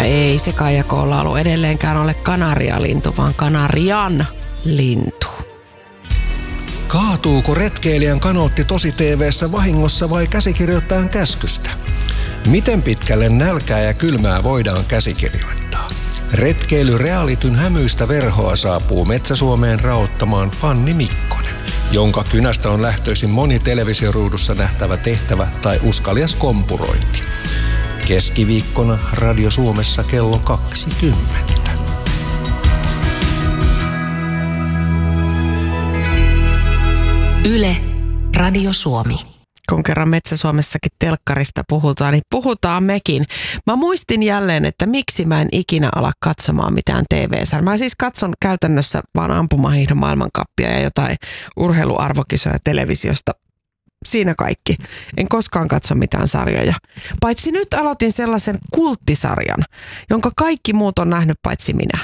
ei se Kaija K-laulu edelleenkään ole kanarialintu, vaan Kanarian lintu. Kaatuuko retkeilijän kanootti tosi TV:ssä vahingossa vai käsikirjoittajan käskystä? Miten pitkälle nälkää ja kylmää voidaan käsikirjoittaa? Retkeilyrealityn hämyistä verhoa saapuu Metsä-Suomeen raottamaan Fanni Mikkonen, jonka kynästä on lähtöisin moni televisioruudussa nähtävä tehtävä tai uskalias kompurointi. Keskiviikkona Radio Suomessa kello 20. Yle, Radio Suomi. Kun kerran Metsä-Suomessakin telkkarista puhutaan, niin puhutaan mekin. Mä muistin jälleen, että miksi mä en ikinä ala katsomaan mitään TV-sarjaa. Mä siis katson käytännössä vaan ampumahiihdon maailmankappia ja jotain urheiluarvokisoja televisiosta. Siinä kaikki. En koskaan katso mitään sarjoja. Paitsi nyt aloitin sellaisen kulttisarjan, jonka kaikki muut on nähnyt paitsi minä.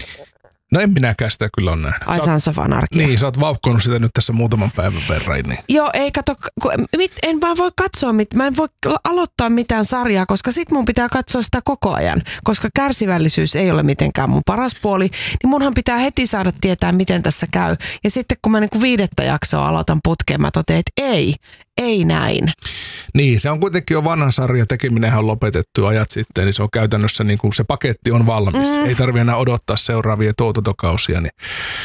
No en minäkään sitä kyllä ole nähnyt. Ai Sons of Anarchy. Niin, sä oot vauhkonut sitä nyt tässä muutaman päivän verran. Niin. Joo, ei kato, en vaan voi katsoa, mä en voi aloittaa mitään sarjaa, koska sit mun pitää katsoa sitä koko ajan. Koska kärsivällisyys ei ole mitenkään mun paras puoli, niin munhan pitää heti saada tietää, miten tässä käy. Ja sitten kun mä niin kuin 5. jaksoa aloitan putkeen, mä totean, että ei näin. Niin, se on kuitenkin jo vanha sarja, tekeminenhän on lopetettu ajat sitten, niin se on käytännössä niin kuin se paketti on valmis. Ei tarvitse enää odottaa seuraavia tuotantokausia, niin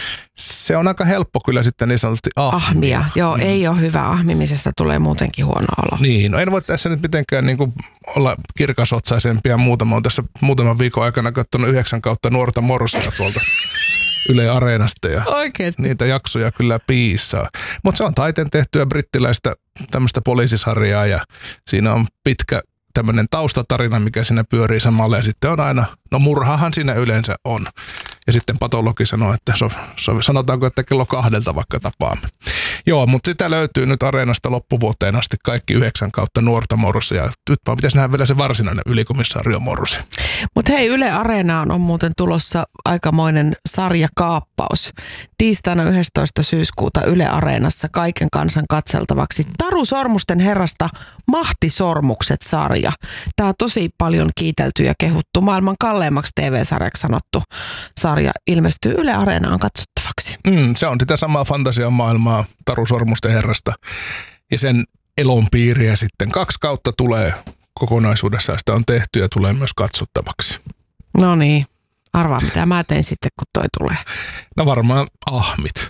se on aika helppo kyllä sitten niin sanotusti ahmia. Joo, ei ole hyvä. Ahmimisesta tulee muutenkin huono olo. Niin, no en voi tässä nyt mitenkään niin kuin olla kirkasotsaisempi muutama. Olen tässä muutaman viikon aikana katsonut 9 kautta nuorta morsia tuolta Yle Areenasta ja oikeesti? Niitä jaksoja kyllä piisaa. Mutta se on taiteen tehtyä brittiläistä tämmöistä poliisisarjaa ja siinä on pitkä tämmöinen taustatarina, mikä siinä pyörii samalla ja sitten on aina, no murhahan siinä yleensä on. Ja sitten patologi sanoo, että sanotaanko, että kello 2 vaikka tapaamme. Joo, mutta sitä löytyy nyt Areenasta loppuvuoteen asti kaikki 9 kautta nuorta morsia. Ja nyt vaan pitäisi nähdä vielä se varsinainen ylikomissaario morsi. Mutta hei, Yle Areenaan on muuten tulossa aikamoinen sarjakaappaus. Tiistaina 11. syyskuuta Yle Areenassa kaiken kansan katseltavaksi Taru Sormusten herrasta Mahtisormukset-sarja. Tämä tosi paljon kiitelty ja kehuttu maailman kalleimmaksi TV-sarjaksi sanottu sarja ilmestyy Yle Areenaan katsottavaksi. Se on sitä samaa fantasian maailmaa Taru Sormusten herrasta ja sen elonpiiriä sitten 2 kautta tulee kokonaisuudessaan. Sitä on tehty ja tulee myös katsottavaksi. No niin, arvaa mitä mä teen sitten kun toi tulee. No varmaan ahmit.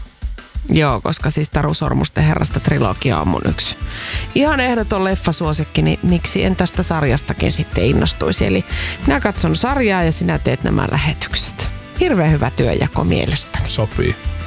Joo, koska siis Taru Sormusten herrasta trilogia on mun yksi ihan ehdoton leffasuosikki, niin miksi en tästä sarjastakin sitten innostuisi. Eli minä katson sarjaa ja sinä teet nämä lähetykset. Hirveän hyvä työjako mielestäni. Sopii.